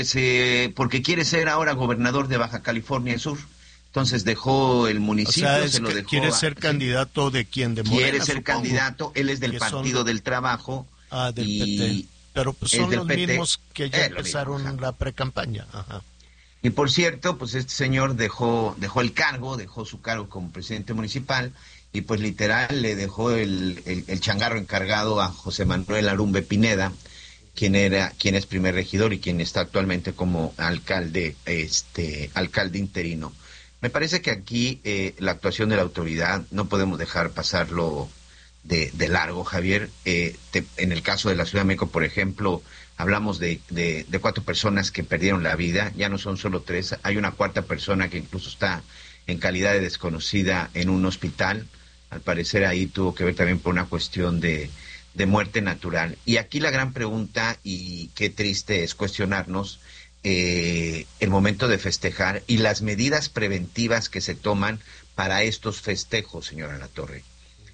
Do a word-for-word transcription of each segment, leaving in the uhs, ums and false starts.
eh, porque quiere ser ahora gobernador de Baja California Sur. Entonces dejó el municipio, o sea, se lo dejó. ¿Quiere ser a, candidato de quién? De Morena, Quiere ser supongo. candidato, él es del Partido son... del Trabajo. Ah, del y P T. Pero pues son los P T, mismos que ya empezaron mismo, la pre-campaña. Ajá. Y por cierto, pues este señor dejó, dejó el cargo, dejó su cargo como presidente municipal, y pues literal le dejó el, el, el changarro encargado a José Manuel Arumbe Pineda, quien era, quien es primer regidor y quien está actualmente como alcalde, este, alcalde interino. Me parece que aquí eh, la actuación de la autoridad no podemos dejar pasarlo de, de largo, Javier. Eh, te, en el caso de la Ciudad de México, por ejemplo, hablamos de, de, de cuatro personas que perdieron la vida, ya no son solo tres, hay una cuarta persona que incluso está en calidad de desconocida en un hospital. Al parecer ahí tuvo que ver también por una cuestión de, de muerte natural. Y aquí la gran pregunta, y qué triste es cuestionarnos, Eh, el momento de festejar y las medidas preventivas que se toman para estos festejos, señora Latorre.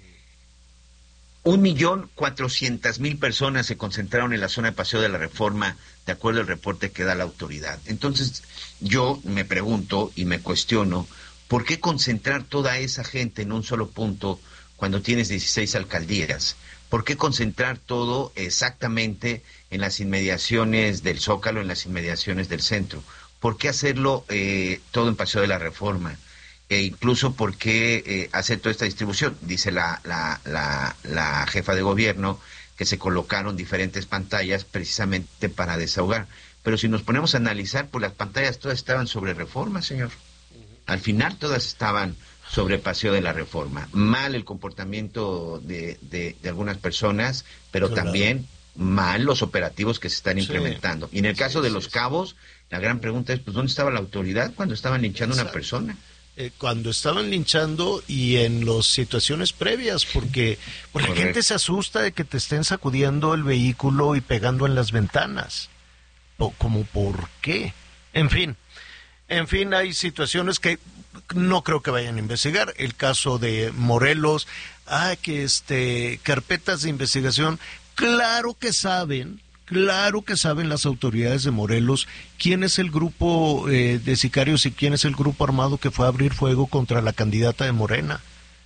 Un millón cuatrocientas mil personas se concentraron en la zona de Paseo de la Reforma, de acuerdo al reporte que da la autoridad. Entonces, yo me pregunto y me cuestiono, ¿por qué concentrar toda esa gente en un solo punto cuando tienes dieciséis alcaldías? ¿Por qué concentrar todo exactamente en las inmediaciones del Zócalo, en las inmediaciones del centro? ¿Por qué hacerlo eh, todo en Paseo de la Reforma? E incluso, ¿por qué eh, hacer toda esta distribución? Dice la, la, la, la jefa de gobierno que se colocaron diferentes pantallas precisamente para desahogar. Pero si nos ponemos a analizar, pues las pantallas todas estaban sobre Reforma, señor. Al final todas estaban sobre Paseo de la Reforma. Mal el comportamiento de, de, de algunas personas, pero claro, también mal los operativos que se están implementando. Sí. Y en el caso sí, de Los sí, Cabos, la gran pregunta es, pues, ¿dónde estaba la autoridad cuando estaban linchando a una persona? Eh, cuando estaban linchando y en las situaciones previas, porque, porque la gente se asusta de que te estén sacudiendo el vehículo y pegando en las ventanas. O, ¿como por qué? En fin, en fin, hay situaciones que no creo que vayan a investigar. El caso de Morelos, ah, que este, carpetas de investigación, claro que saben, claro que saben las autoridades de Morelos quién es el grupo eh, de sicarios y quién es el grupo armado que fue a abrir fuego contra la candidata de Morena.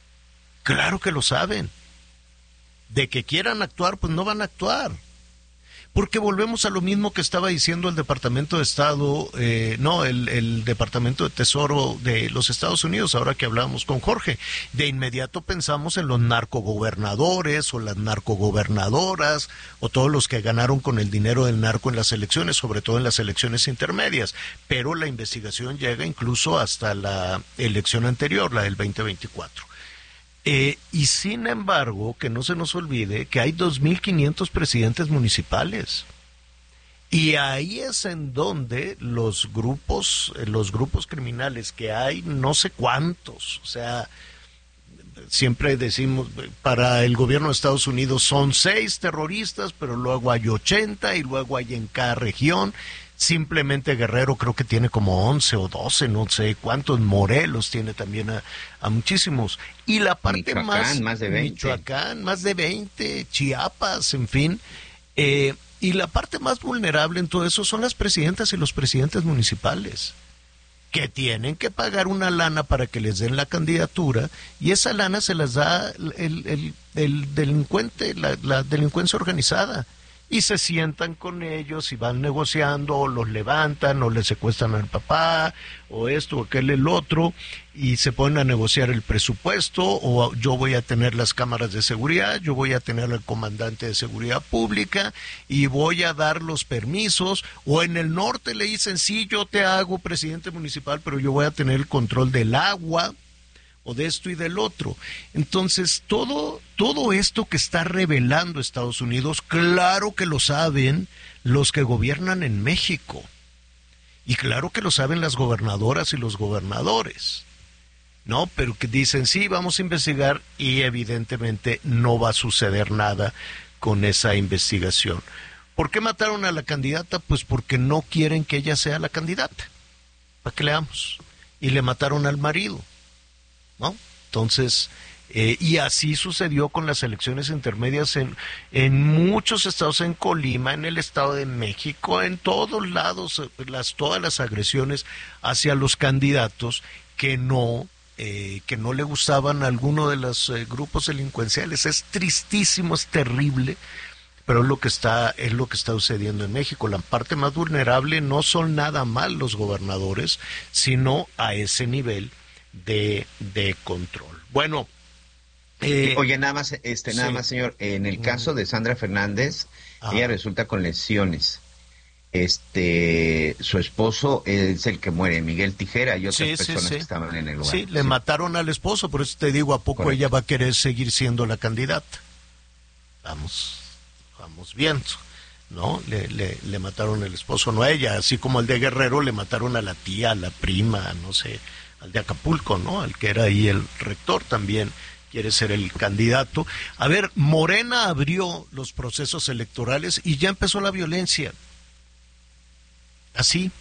Claro que lo saben. De que quieran actuar, pues no van a actuar. Porque volvemos a lo mismo que estaba diciendo el Departamento de Estado, eh, no, el, el Departamento de Tesoro de los Estados Unidos, ahora que hablábamos con Jorge. De inmediato pensamos en los narcogobernadores o las narcogobernadoras o todos los que ganaron con el dinero del narco en las elecciones, sobre todo en las elecciones intermedias. Pero la investigación llega incluso hasta la elección anterior, la del veinte veinticuatro. Eh, y sin embargo, que no se nos olvide que hay dos mil quinientos presidentes municipales. Y ahí es en donde los grupos, los grupos criminales que hay, no sé cuántos, o sea, siempre decimos, para el gobierno de Estados Unidos son seis terroristas, pero luego hay ochenta y luego hay en cada región. Simplemente Guerrero creo que tiene como once o doce, no sé cuántos. Morelos tiene también a, a muchísimos. Y la parte Michoacán, más... más de veinte. Michoacán, más de veinte, Chiapas, en fin. Eh, y la parte más vulnerable en todo eso son las presidentas y los presidentes municipales, que tienen que pagar una lana para que les den la candidatura, y esa lana se las da el, el, el delincuente, la, la delincuencia organizada. Y se sientan con ellos y van negociando, o los levantan, o les secuestran al papá, o esto, o aquel, el otro, y se ponen a negociar el presupuesto, o yo voy a tener las cámaras de seguridad, yo voy a tener al comandante de seguridad pública, y voy a dar los permisos, o en el norte le dicen, sí, yo te hago presidente municipal, pero yo voy a tener el control del agua, o de esto y del otro. Entonces, todo, todo esto que está revelando Estados Unidos, claro que lo saben los que gobiernan en México. Y claro que lo saben las gobernadoras y los gobernadores. No, pero que dicen, sí, vamos a investigar, y evidentemente no va a suceder nada con esa investigación. ¿Por qué mataron a la candidata? Pues porque no quieren que ella sea la candidata. ¿Para qué le damos? Y le mataron al marido, ¿no? Entonces, Eh, y así sucedió con las elecciones intermedias en, en muchos estados, en Colima, en el Estado de México, en todos lados, las, todas las agresiones hacia los candidatos que no, eh, que no le gustaban a alguno de los eh, grupos delincuenciales. Es tristísimo, es terrible, pero es lo que está, es lo que está sucediendo en México. La parte más vulnerable no son nada mal los gobernadores, sino a ese nivel de, de control. Bueno, Eh, Oye, nada más, este, nada sí. más, señor, en el caso de Sandra Fernández, ah. ella resulta con lesiones. Este, su esposo es el que muere, Miguel Tijera, y otras sí, personas sí, sí. que estaban en el lugar. Sí, le sí. mataron al esposo, por eso te digo, ¿a poco Correcto. Ella va a querer seguir siendo la candidata? Vamos, vamos viendo, ¿no? Le, le, le mataron al esposo, no a ella, así como al de Guerrero le mataron a la tía, a la prima, no sé, al de Acapulco, ¿no? Al que era ahí el rector también quiere ser el candidato. A ver, Morena abrió los procesos electorales y ya empezó la violencia. Así.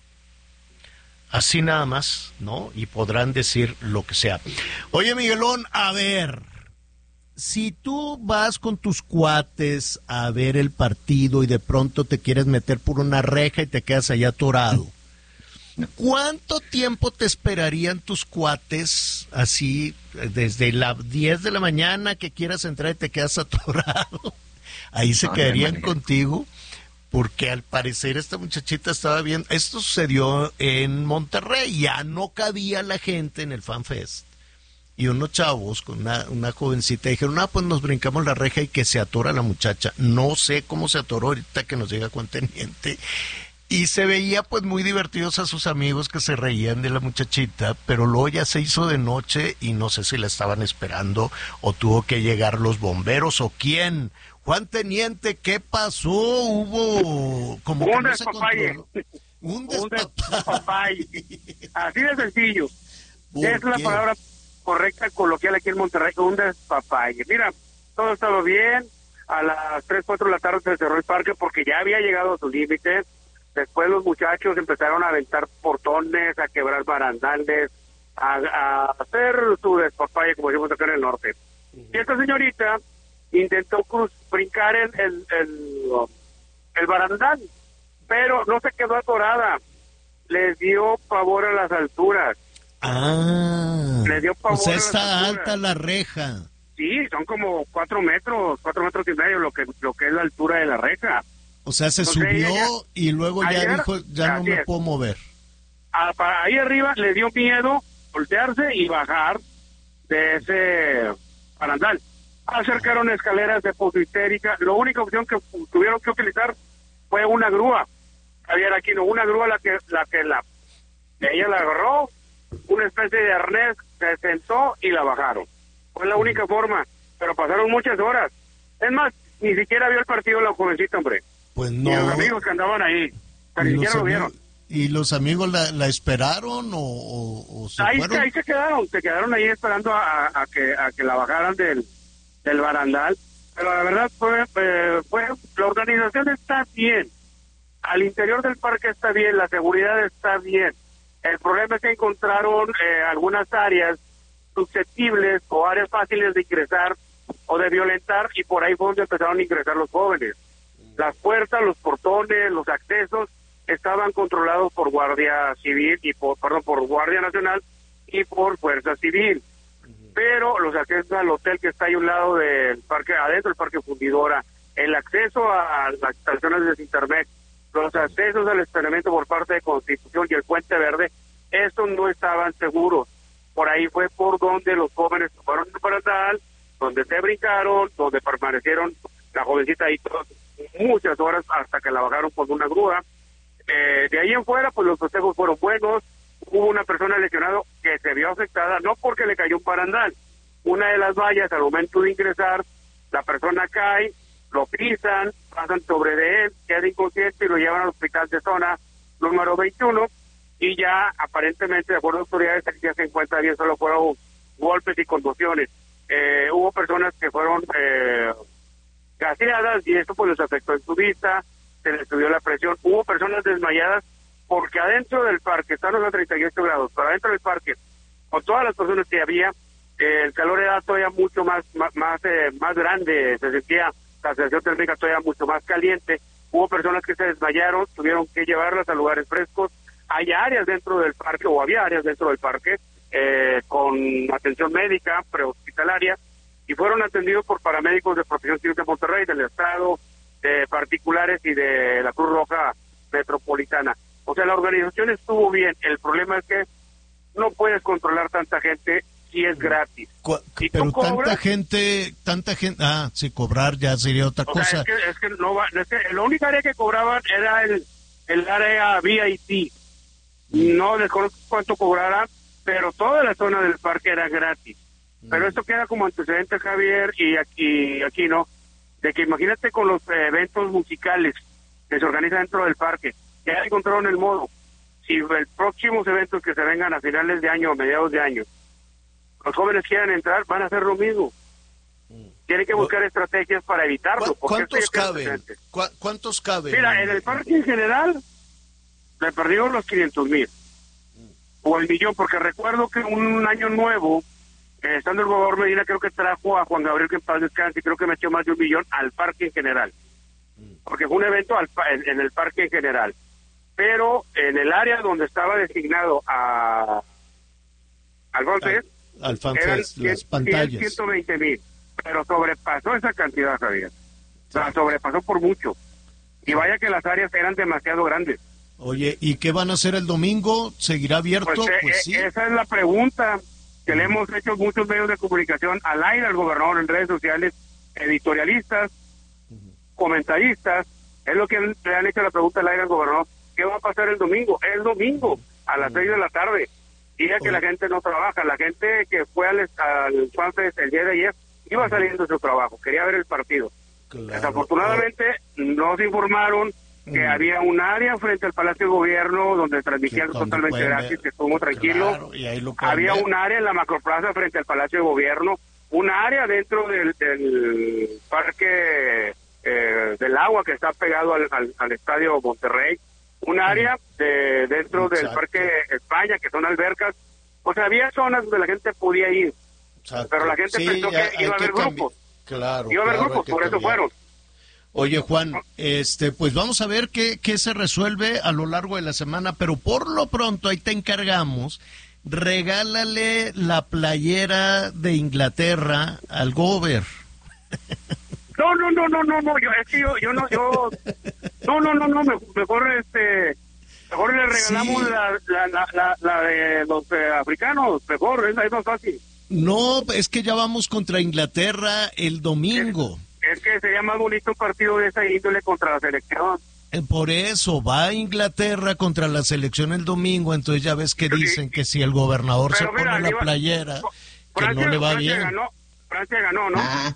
Así nada más, ¿no? Y podrán decir lo que sea. Oye, Miguelón, a ver, si tú vas con tus cuates a ver el partido y de pronto te quieres meter por una reja y te quedas allá atorado, ¿cuánto tiempo te esperarían tus cuates así, desde las diez de la mañana que quieras entrar y te quedas atorado? Ahí se no, quedarían no contigo, porque al parecer esta muchachita estaba viendo, esto sucedió en Monterrey, ya no cabía la gente en el FanFest. Y unos chavos con una, una jovencita dijeron, ah, pues nos brincamos la reja y que se atora la muchacha. No sé cómo se atoró, ahorita que nos llega conteniente. Y se veía pues muy divertidos a sus amigos que se reían de la muchachita, pero luego ya se hizo de noche y no sé si la estaban esperando o tuvo que llegar los bomberos o quién. Juan Teniente, ¿qué pasó? Hubo como un que no despapalle. Se un despapalle. Así de sencillo. Es la palabra correcta, coloquial aquí en Monterrey, un despapalle. Mira, todo estaba bien. A las tres, cuatro de la tarde se cerró el parque porque ya había llegado a su límite. Después los muchachos empezaron a aventar portones, a quebrar barandales, a, a hacer su despapalle, como decimos acá en el norte. Uh-huh. Y esta señorita intentó cruz, brincar el, el, el, el barandal, pero no se quedó atorada. Les dio pavor a las alturas. Ah, Les dio pavor o sea, a las está alturas. Alta la reja. Sí, son como cuatro metros, cuatro metros y medio lo que, lo que es la altura de la reja. O sea, se Entonces, subió ella, y luego ya ayer, dijo, ya no me es. puedo mover. A, para ahí arriba le dio miedo voltearse y bajar de ese barandal. Acercaron escaleras de foto histérica. La única opción que tuvieron que utilizar fue una grúa. Javier Aquino, una grúa la que la que la ella la agarró, una especie de arnés, se sentó y la bajaron. Fue la única forma, pero pasaron muchas horas. Es más, ni siquiera vio el partido la jovencita, hombre. Pues no. Y los amigos que andaban ahí, ni siquiera lo vieron. ¿Y los amigos la, la esperaron o, o, o se ahí, fueron? Se, ahí se quedaron, se quedaron ahí esperando a, a que a que la bajaran del, del barandal. Pero la verdad fue, eh, fue, la organización está bien. Al interior del parque está bien, la seguridad está bien. El problema es que encontraron eh, algunas áreas susceptibles o áreas fáciles de ingresar o de violentar, y por ahí fue donde empezaron a ingresar los jóvenes. Las puertas, los portones, los accesos estaban controlados por Guardia Civil y por, perdón, por Guardia Nacional y por Fuerza Civil. Pero los accesos al hotel que está ahí a un lado del parque, adentro del Parque Fundidora, el acceso a las estaciones de Internet, los accesos al estacionamiento por parte de Constitución y el Puente Verde, estos no estaban seguros. Por ahí fue por donde los jóvenes fueron para tal, donde se brincaron, donde permanecieron la jovencita ahí todas, muchas horas hasta que la bajaron con una grúa. Eh, de ahí en fuera, pues los festejos fueron buenos. Hubo una persona lesionada que se vio afectada, no porque le cayó un barandal. Una de las vallas, al momento de ingresar, la persona cae, lo pisan, pasan sobre de él, queda inconsciente y lo llevan al hospital de zona número veintiuno, y ya aparentemente, de acuerdo a autoridades, ya se encuentra bien, solo fueron golpes y conmociones. Eh, hubo personas que fueron eh, gaseadas y esto pues les afectó en su vista, se les subió la presión. Hubo personas desmayadas porque adentro del parque, están a treinta y ocho grados, pero adentro del parque, con todas las personas que había, eh, el calor era todavía mucho más más más, eh, más grande, se sentía la sensación térmica todavía mucho más caliente. Hubo personas que se desmayaron, tuvieron que llevarlas a lugares frescos. Hay áreas dentro del parque, o había áreas dentro del parque, eh, con atención médica, prehospitalaria, y fueron atendidos por paramédicos de Protección Civil de Monterrey, del Estado, de particulares y de la Cruz Roja Metropolitana. O sea, la organización estuvo bien. El problema es que no puedes controlar tanta gente si es gratis. Cu- pero tanta gente, tanta gente, ah, sí, cobrar ya sería otra o cosa. sea, es que, es que no va, es que la única área que cobraban era el, el área V I P. No desconozco cuánto cobrará, pero toda la zona del parque era gratis. Pero esto queda como antecedente, Javier, y aquí, aquí no, de que imagínate con los eventos musicales que se organizan dentro del parque, ya encontraron el modo. Si los próximos eventos que se vengan a finales de año o mediados de año, los jóvenes quieran entrar, van a hacer lo mismo. Tienen que buscar estrategias para evitarlo. ¿Cuántos caben? ¿Cu ¿Cuántos caben? Mira, en el parque en general, le perdimos los quinientos mil. O el millón, porque recuerdo que un año nuevo, eh, estando el gobernador Medina, creo que trajo a Juan Gabriel, que en paz descanse, y creo que metió más de un millón al parque en general. Porque fue un evento al, en, en el parque en general. Pero en el área donde estaba designado a Alfonso, Alfonso, las pantallas. ciento veinte mil, pero sobrepasó esa cantidad, Javier. O sea, sobrepasó por mucho. Y vaya que las áreas eran demasiado grandes. Oye, ¿y qué van a hacer el domingo? ¿Seguirá abierto? Pues, pues eh, sí. Esa es la pregunta que le hemos hecho muchos medios de comunicación al aire al gobernador en redes sociales, editorialistas, comentaristas. Es lo que le han hecho la pregunta al aire al gobernador. ¿Qué va a pasar el domingo? El domingo, a las seis de la tarde. Día que la gente no trabaja. La gente que fue al, al Sunfest el día de ayer iba saliendo de su trabajo, quería ver el partido. Claro. Desafortunadamente nos informaron que mm. había un área frente al Palacio de Gobierno donde transmitían totalmente gratis, ver. que estuvo tranquilo. Claro, y ahí lo había ver. un área en la macroplaza frente al Palacio de Gobierno, un área dentro del, del parque eh, del agua que está pegado al, al, al Estadio Monterrey, un área de dentro Exacto. del Parque España, que son albercas. O sea, había zonas donde la gente podía ir, Exacto. pero la gente sí, pensó que iba a haber grupos. Claro, iba a haber claro, grupos, por eso fueron. Oye, Juan, este, pues vamos a ver qué, qué se resuelve a lo largo de la semana, pero por lo pronto ahí te encargamos, regálale la playera de Inglaterra al Gober. No, no, no, no, no, no, yo, es que yo, yo no, yo, no, no, no, no, mejor, este, mejor le regalamos sí. la, la, la, la, la de los eh, africanos, mejor, es, es más fácil. No, es que ya vamos contra Inglaterra el domingo. Es, es que sería más bonito un partido de esa índole contra la selección. Por eso, va a Inglaterra contra la selección el domingo, entonces ya ves que dicen que si el gobernador Pero se mira, pone la iba, playera, Francia, que no le va Francia bien. Ganó, Francia ganó, ¿no? Ah.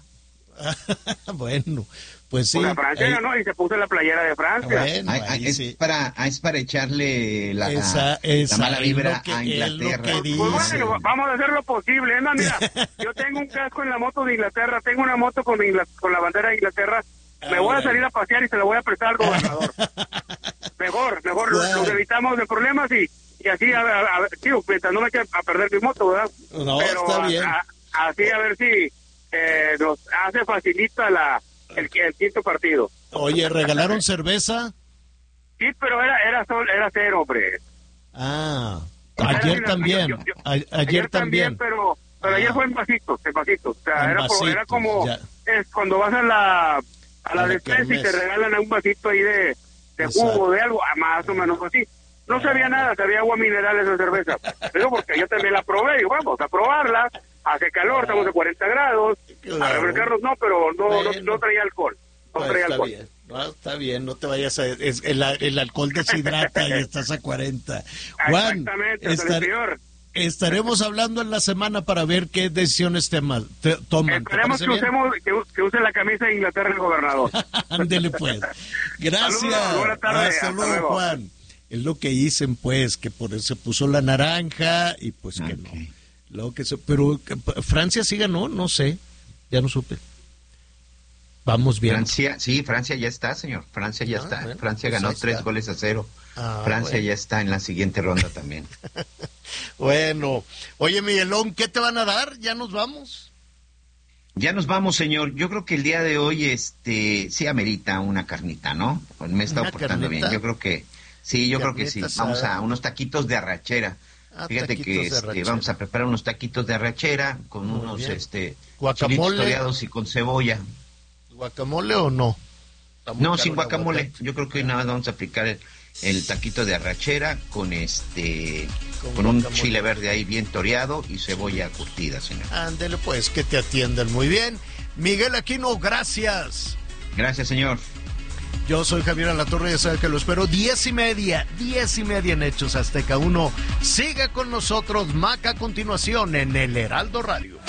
Bueno, pues sí. O sea, Francia ahí... ganó y se puso la playera de Francia. Bueno, ay, ay, es, sí. para, es para echarle la, esa, esa, la mala vibra que, a Inglaterra. Pues bueno, vamos a hacer lo posible. ¿No? Mira, yo tengo un casco en la moto de Inglaterra, tengo una moto con, Ingl con la bandera de Inglaterra. Me voy a salir a pasear y se la voy a prestar al gobernador. mejor, mejor, claro. Nos evitamos de problemas y, y así, a ver, a ver, tío, mientras no me eche a perder mi moto, ¿verdad? No, Pero está bien. A, a, así a ver si eh, nos hace facilita la el, el quinto partido. Oye, ¿regalaron cerveza? Sí, pero era era sol, era cero, hombre. Ah, ayer era, también. Yo, yo, yo, ayer, ayer también, pero pero ah. ayer fue en vasitos, en vasitos. O sea, en era, vasitos, era como ya. es cuando vas a la a la, la despensa y te regalan un vasito ahí de, de jugo, de algo, más o menos así. No sabía nada, sabía agua mineral esa cerveza. Pero porque yo también la probé, y vamos a probarla. Hace calor, estamos a cuarenta grados, claro. A refrescarnos no, pero no, bueno. no, no traía alcohol. No pues traía está alcohol. Bien. No, está bien, no te vayas a... Es, el, el alcohol deshidrata y estás a cuarenta. Juan, exactamente, estar, peor. estaremos hablando en la semana para ver qué decisiones tema, te, toman. Esperemos que, usemos, que, que use la camisa de Inglaterra el gobernador. Ándele pues. Gracias. Saludos, buenas tardes. Hasta luego, Juan. Es lo que dicen, pues, que por eso se puso la naranja y pues okay. que no. Lo que se, pero Francia sí ganó, no sé, ya no supe. Vamos bien. Francia, sí, Francia ya está, señor. Francia ya ah, está. Bueno, Francia pues ganó tres goles a cero. Ah, Francia bueno. ya está en la siguiente ronda también. Bueno, oye Miguelón, ¿qué te van a dar? ¿Ya nos vamos? Ya nos vamos, señor. Yo creo que el día de hoy, este, sí amerita una carnita, ¿no? Me he estado portando bien. Yo creo que, sí, yo creo que sí. Carnita Vamos asada. a unos taquitos de arrachera. Ah, Fíjate taquitos que de este, arrachera. vamos a preparar unos taquitos de arrachera con Muy unos, bien. este, Guacamole. chilitos toreados y con cebolla. ¿Guacamole o no? Está muy No, caro sin el guacamole. aguacate. Yo creo que hoy nada más vamos a aplicar el, el taquito de arrachera con este, Con con, un guacamole. chile verde ahí bien toreado y cebolla curtida, señor. Ándele pues, que te atiendan muy bien. Miguel Aquino, gracias. Gracias, señor. Yo soy Javier Alatorre, ya sabe que lo espero diez y media, diez y media en Hechos Azteca uno. Siga con nosotros, Maca, a continuación en el Heraldo Radio.